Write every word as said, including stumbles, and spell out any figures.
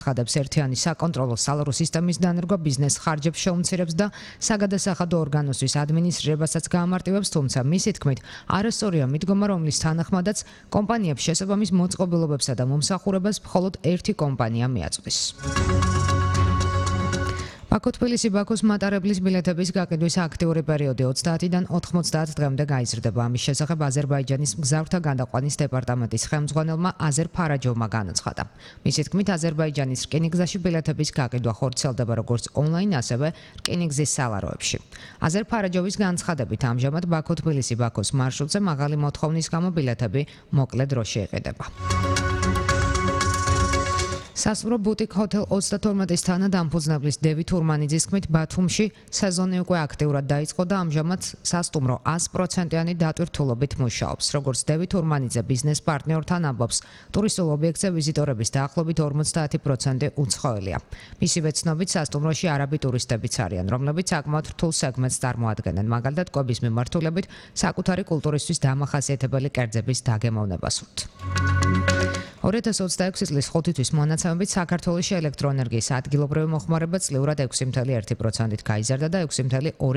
ხადებს ერთიანი საკონტროლო სალარო სისტემის დანერგვა ბიზნეს ხარჯებს შეუმცირებს და საგადასახადო ორგანოსთვის ადმინისტრირებასაც გაამარტივებს, თუმცა მისი თქმით, არასწორია მიდგომა, რომლის თანახმადაც კომპანიებს შესაბამის მოწყობილობებსა და მომსახურებას მხოლოდ ერთი კომპანია მიაწვდის. ბაქო-თბილისი-ბაქოს მატარებლის ბილეთების გაყიდვის აქტიური პერიოდი ოცდაათიდან ოთხმოცდაათ დღემდე გაიზრდება. ამის შესახებ აზერბაიჯანის მგზავრთა გადაყვანის დეპარტამენტის ხელმძღვანელმა აზერ ფარაჯოვმა განაცხადა. მისი თქმით, აზერბაიჯანის რკინიგზაში ბილეთების გაყიდვა ხორციელდება როგორც ონლაინ, ასევე რკინიგზის სალაროებში. აზერ ფარაჯოვის განცხადებით, ამჟამად ბაქო-თბილისი-ბაქოს მარშრუტზე მაღალი მოთხოვნის გამო ბილეთები მოკლე დროში იყიდება. სასტუმრო ბუტიკ ჰოთელ ოცდათორმეტის თანადამფუძნებლის დევი თურმანიძის თქმით, ბათუმში სეზონი უკვე აქტიურად დაიწყო და ამჟამად სასტუმრო ას პროცენტიანი დატვირთულობით მუშაობს. როგორც დევი თურმანიძე ბიზნეს პარტნიორთან ამბობს, ტურისტულ ობიექტზე ვიზიტორების დაახლოებით ორმოცდაათი პროცენტი უცხოელია. მისივე ცნობით, სასტუმროში არაბი ტურისტებიც არიან, რომლებიც საკმაოდ რთულ სეგმენტს წარმოადგენენ, მაგალითად, კვების მიმართულებით საკუთარი კულტურისთვის დამახასიათებელი კერძების დაგემოვნება სურთ. ორი ათას ოცდაექვსი წლის ხუთი თვის მონაცემებით საქართველოში ელექტროენერგიის ადგილობრივი მოხმარება წლიურად ექვსი კoma ერთი პროცენტით გაიზარდა და ექვსი კoma ორი